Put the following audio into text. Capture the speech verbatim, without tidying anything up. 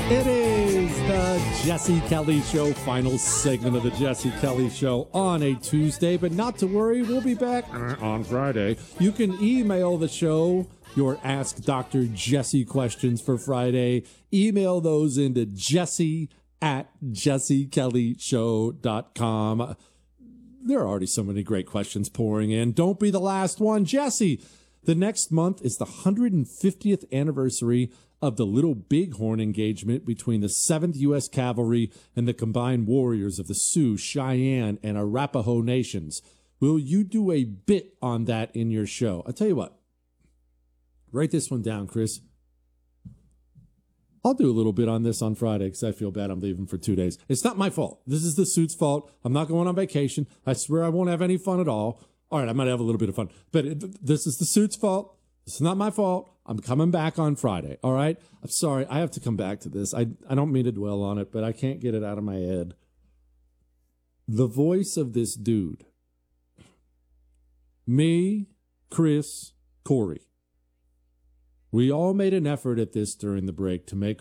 It is the Jesse Kelly Show, final segment of the Jesse Kelly Show on a Tuesday, but not to worry, we'll be back on Friday. You can email the show your Ask Doctor Jesse questions for Friday. Email those into jesse at jesse kelly show dot com. There are already so many great questions pouring in. Don't be the last one. Jesse, the next month is the one hundred fiftieth anniversary of the Little Bighorn engagement between the seventh U S Cavalry and the combined warriors of the Sioux, Cheyenne, and Arapaho nations. Will you do a bit on that in your show? I'll tell you what. Write this one down, Chris. I'll do a little bit on this on Friday because I feel bad I'm leaving for two days. It's not my fault. This is the suit's fault. I'm not going on vacation. I swear I won't have any fun at all. All right, I might have a little bit of fun. But it, this is the suit's fault. It's not my fault. I'm coming back on Friday, all right? I'm sorry. I have to come back to this. I, I don't mean to dwell on it, but I can't get it out of my head. The voice of this dude. Me, Chris, Corey. We all made an effort at this during the break to make